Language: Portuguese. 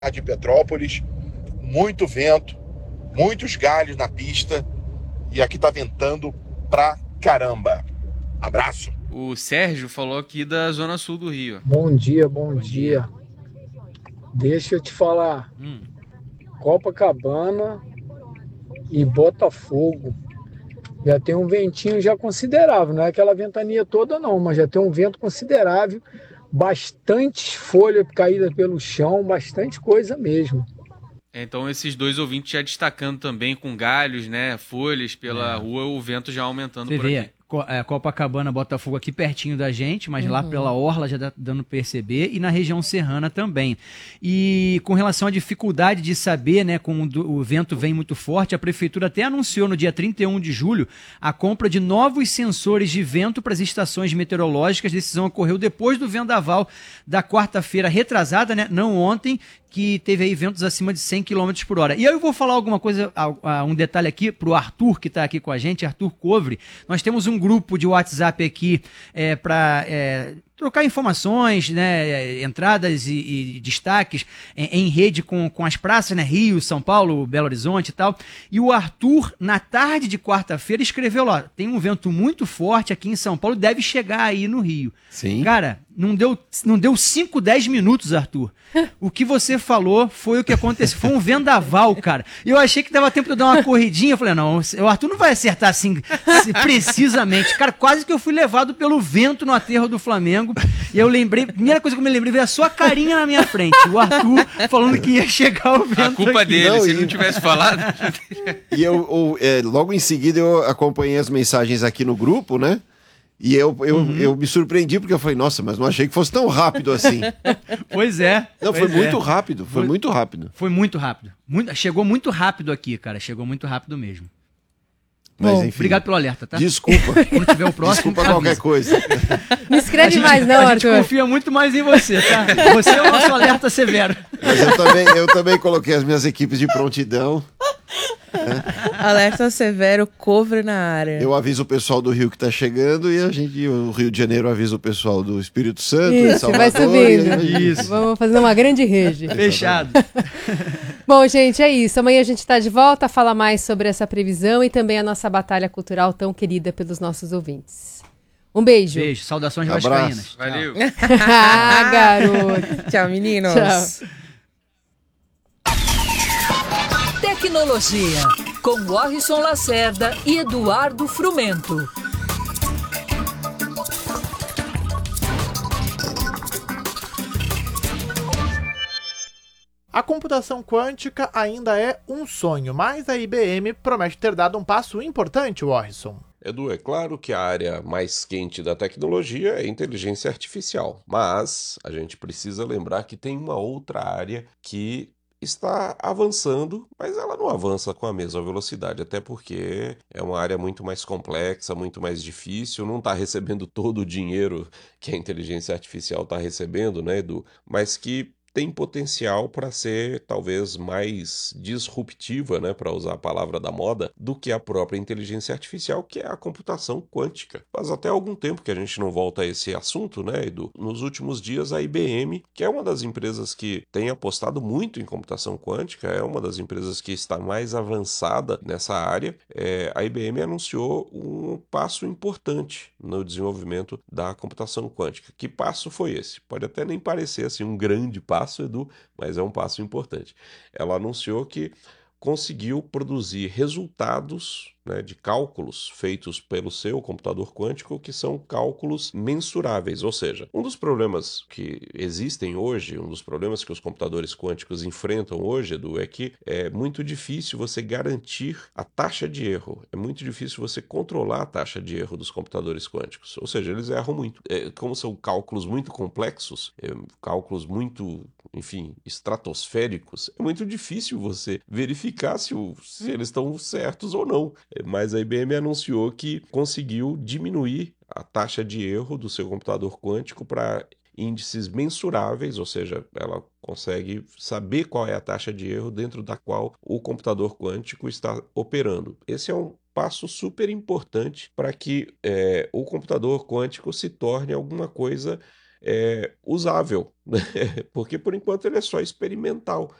de Petrópolis, muito vento, muitos galhos na pista e aqui tá ventando pra caramba. Abraço. O Sérgio falou aqui da Zona Sul do Rio. Bom dia, bom dia. Deixa eu te falar, Copacabana e Botafogo já tem um ventinho já considerável, não é aquela ventania toda não, mas já tem um vento considerável, bastante folha caída pelo chão, bastante coisa mesmo. Então esses dois ouvintes já destacando também com galhos, né, folhas pela rua, o vento já aumentando Você por vê, aqui. Copacabana, Botafogo aqui pertinho da gente, mas lá pela orla já dá dando perceber, e na região serrana também. E com relação à dificuldade de saber, né, como o vento vem muito forte, a prefeitura até anunciou no dia 31 de julho a compra de novos sensores de vento para as estações meteorológicas. A decisão ocorreu depois do vendaval da quarta-feira retrasada, né, não ontem, que teve aí ventos acima de 100 km por hora. E aí eu vou falar alguma coisa, um detalhe aqui pro Arthur, que está aqui com a gente, Arthur Covre. Nós temos um grupo de WhatsApp aqui para trocar informações, né, entradas e destaques em rede com as praças, né, Rio, São Paulo, Belo Horizonte e tal. E o Arthur, na tarde de quarta-feira, escreveu lá, tem um vento muito forte aqui em São Paulo, deve chegar aí no Rio. Sim. Cara, não deu 5, 10 minutos, Arthur. O que você falou foi o que aconteceu. Foi um vendaval, cara. E eu achei que dava tempo de eu dar uma corridinha. Eu falei, não, o Arthur não vai acertar assim precisamente. Cara, quase que eu fui levado pelo vento no aterro do Flamengo. E eu lembrei, a primeira coisa que eu me lembrei veio a sua carinha na minha frente. O Arthur falando que ia chegar o vento. A culpa aqui. dele, Não, se ele não tivesse falado. E logo em seguida eu acompanhei as mensagens aqui no grupo, né? E eu me surpreendi porque eu falei, nossa, mas não achei que fosse tão rápido assim. Pois é. Não, foi muito rápido, foi muito rápido. Foi muito rápido. Chegou muito rápido aqui, cara. Chegou muito rápido mesmo. Mas, Bom, enfim, obrigado pelo alerta, tá? Desculpa. Quando tiver o próximo, Desculpa qualquer coisa. Não escreve mais não, A gente Arthur. confia muito mais em você, tá? Você é o nosso alerta severo. Mas eu também coloquei as minhas equipes de prontidão. Alerta severo, cover na área. Eu aviso o pessoal do Rio que tá chegando e o Rio de Janeiro avisa o pessoal do Espírito Santo, de Isso, Salvador. vai subindo. Isso. Vamos fazer uma grande rede. Fechado. Bom, gente, é isso. Amanhã a gente está de volta a falar mais sobre essa previsão e também a nossa batalha cultural tão querida pelos nossos ouvintes. Um beijo. Beijo, saudações Abraço. vascaínas. Valeu. Ah, garoto. Tchau, meninos. Tchau. Tecnologia, com Warrison Lacerda e Eduardo Frumento. A computação quântica ainda é um sonho, mas a IBM promete ter dado um passo importante, Warrison. Edu, é claro que a área mais quente da tecnologia é a inteligência artificial, mas a gente precisa lembrar que tem uma outra área que está avançando, mas ela não avança com a mesma velocidade, até porque é uma área muito mais complexa, muito mais difícil, não está recebendo todo o dinheiro que a inteligência artificial está recebendo, né, Edu? Mas que tem potencial para ser talvez mais disruptiva, né, para usar a palavra da moda, do que a própria inteligência artificial, que é a computação quântica. Faz até algum tempo que a gente não volta a esse assunto, né, Edu? Nos últimos dias, a IBM, que é uma das empresas que tem apostado muito em computação quântica, é uma das empresas que está mais avançada nessa área, a IBM anunciou um passo importante no desenvolvimento da computação quântica. Que passo foi esse? Pode até nem parecer assim um grande passo, Edu, mas é um passo importante. Ela anunciou que conseguiu produzir resultados, né, de cálculos feitos pelo seu computador quântico, que são cálculos mensuráveis, ou seja, um dos problemas que existem hoje, um dos problemas que os computadores quânticos enfrentam hoje, Edu, é que é muito difícil você garantir a taxa de erro, é muito difícil você controlar a taxa de erro dos computadores quânticos, ou seja, eles erram muito. Como são cálculos muito complexos, cálculos muito, enfim, estratosféricos, é muito difícil você verificar se eles estão certos ou não. Mas a IBM anunciou que conseguiu diminuir a taxa de erro do seu computador quântico para índices mensuráveis, ou seja, ela consegue saber qual é a taxa de erro dentro da qual o computador quântico está operando. Esse é um passo super importante para que o computador quântico se torne alguma coisa usável, né? Porque por enquanto ele é só experimental.